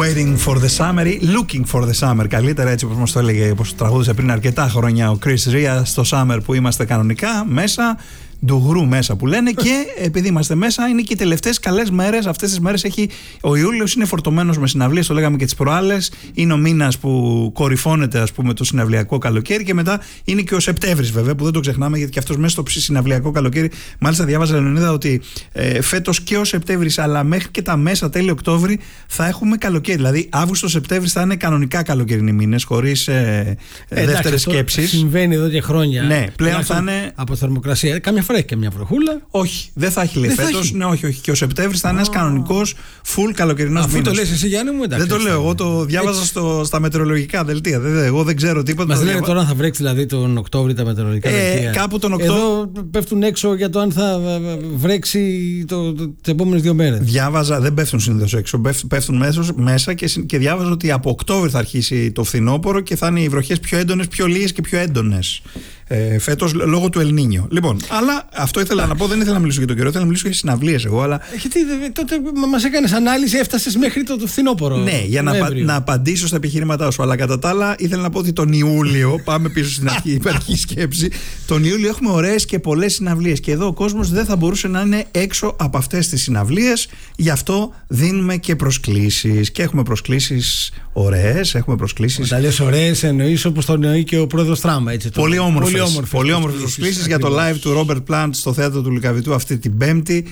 Waiting for the summer ή Looking for the summer, καλύτερα, έτσι όπως μας το έλεγε, όπως τραγούδισε πριν αρκετά χρόνια ο Chris Ria στο summer που είμαστε κανονικά μέσα, ντουγρού μέσα που λένε, και επειδή είμαστε μέσα είναι και οι τελευταίες καλές μέρες. Αυτές τις μέρες ο Ιούλιος είναι φορτωμένος με συναυλίες, το λέγαμε και τις προάλλες. Είναι ο μήνας που κορυφώνεται, ας πούμε, το συναυλιακό καλοκαίρι, και μετά είναι και ο Σεπτέμβρης, βέβαια, που δεν το ξεχνάμε, γιατί και αυτός μέσα στο συναυλιακό καλοκαίρι. Μάλιστα διάβαζα, Λεωνίδα, ότι φέτος και ο Σεπτέμβρης, αλλά μέχρι και τα μέσα τέλη Οκτώβρη θα έχουμε καλοκαίρι. Δηλαδή Αύγουστο-Σεπτέμβρης θα είναι κανονικά καλοκαιρινοί μήνες, χωρίς δεύτερες σκέψεις. Συμβαίνει εδώ και χρόνια. Ναι, πλέον θα είναι από θερμοκρασία. Κάμια φορά έχει και μια βροχούλα. Όχι, δεν θα έχει, λέει, φέτος. Ναι, όχι. Και ο Σεπτέμβρης θα είναι ένας κανονικός full καλοκαιρινός μήνας. Αφού το λες εσύ, Γιάννη μου, εντάξει. Δεν το λέω, εγώ το διάβαζα στα μετεωρολογικά δελτία. Εγώ δεν ξέρω τίποτα. Μας λένε τώρα θα βρέξει, δηλαδή, τον Οκτώβρη τα μετεωρολογικά δελτία. Κάπου τον Οκτώβρη. Εδώ πέφτουν έξω για το αν θα βρέξει τις επόμενες 2 μέρες. Διάβαζα, δεν πέφτουν συνήθως έξω, πέφτουν μέσα, και διάβαζα ότι από Οκτώβρη θα αρχίσει το φθινόπωρο και θα είναι οι βροχές πιο έντονες, πιο λίγες και πιο έντονες. Φέτος λόγω του Ελνίνιο. Λοιπόν, αλλά αυτό ήθελα να πω, δεν ήθελα να μιλήσω για τον καιρό, ήθελα να μιλήσω για συναυλίες εγώ. Αλλά... Γιατί τότε μας έκανες ανάλυση, έφτασες μέχρι το φθινόπωρο. Ναι, για να απαντήσω στα επιχειρήματά σου. Αλλά κατά τα άλλα, ήθελα να πω ότι τον Ιούλιο, πάμε πίσω στην αρχή σκέψη, τον Ιούλιο έχουμε ωραίες και πολλές συναυλίες. Και εδώ ο κόσμος δεν θα μπορούσε να είναι έξω από αυτές τις συναυλίες. Γι' αυτό δίνουμε και προσκλήσεις. Και έχουμε προσκλήσεις ωραίες, έχουμε προσκλήσεις. Όταν λες ωραίες, εννοείς όπως το εννοεί και ο πρόεδρος Τράμα. Πολύ όμορφες προσκλήσεις για το live του Robert Plant στο θέατρο του Λυκαβητού αυτή την Πέμπτη.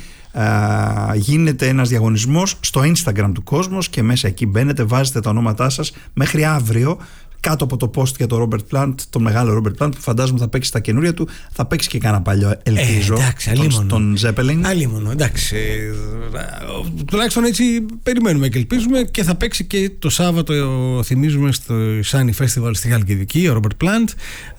Γίνεται ένας διαγωνισμός στο Instagram του Κόσμος, και μέσα εκεί μπαίνετε, βάζετε τα ονόματά σας μέχρι αύριο. Κάτω από το post για το Robert Plant, το μεγάλο Robert Plant, που φαντάζομαι θα παίξει στα καινούρια του, θα παίξει και κάνα παλιό, ελπίζω, τον Zeppelin. Αλίμονο, εντάξει. Τουλάχιστον έτσι περιμένουμε και ελπίζουμε, και θα παίξει και το Σάββατο, θυμίζουμε, στο Sunny Festival στη Χαλκιδική, ο Robert Plant.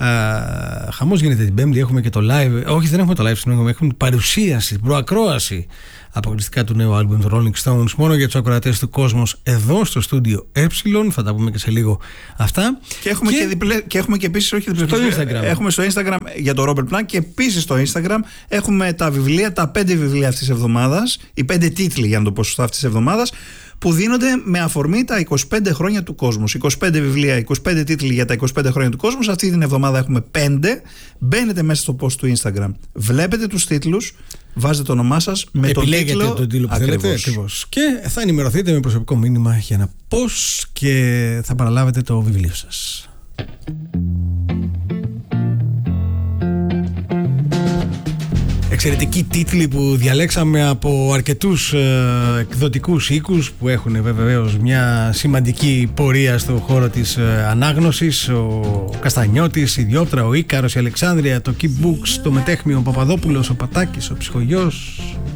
Χαμός γίνεται την Πέμπτη, έχουμε και το live. Όχι, δεν έχουμε το live, έχουμε παρουσίαση, προακρόαση αποκλειστικά του νέου άλμπουμ του Rolling Stones, μόνο για τους ακροατές του Κόσμος, εδώ στο στούντιο Ε. Θα τα πούμε και σε λίγο αυτά. Και έχουμε και επίσης, όχι στο Instagram. Έχουμε στο Instagram για το Robert Plant, και επίσης στο Instagram έχουμε τα βιβλία, τα 5 βιβλία αυτής της εβδομάδας, οι 5 τίτλοι, για να το πω σωστά, αυτής της εβδομάδας, που δίνονται με αφορμή τα 25 χρόνια του Κόσμος. 25 βιβλία, 25 τίτλοι για τα 25 χρόνια του Κόσμος. Αυτή την εβδομάδα έχουμε 5. Μπαίνετε μέσα στο post του Instagram, βλέπετε τους τίτλους, βάζετε το όνομά σας με τον τίτλο. Επιλέγετε τον τίτλο που θέλετε. Ακριβώς. Και θα ενημερωθείτε με προσωπικό μήνυμα για ένα πώς, και θα παραλάβετε το βιβλίο σας. Εξαιρετικοί τίτλοι που διαλέξαμε από αρκετούς εκδοτικούς οίκους που έχουν βεβαίως μια σημαντική πορεία στο χώρο της ανάγνωσης. Ο Καστανιώτης, η Διόπτρα, ο Ίκαρος, η Αλεξάνδρεια, το Keep Books, το Μετέχμιο, ο Παπαδόπουλος, ο Πατάκης, ο Ψυχογιός,